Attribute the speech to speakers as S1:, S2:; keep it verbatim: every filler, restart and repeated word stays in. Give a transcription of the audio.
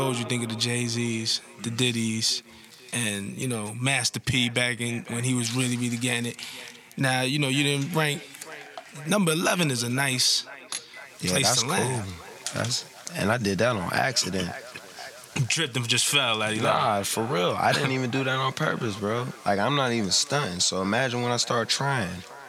S1: You think of the Jay-Z's, the Diddy's, and, you know, Master P back in when he was really, really getting it. Now, you know, you didn't rank. Number eleven is a nice
S2: Yeah,
S1: place
S2: that's
S1: to
S2: cool.
S1: land.
S2: That's, and I did that on accident.
S1: Tripped and just fell at eleven.
S2: Nah, for real. I didn't even do that on purpose, bro. Like, I'm not even stunting. So imagine when I start trying.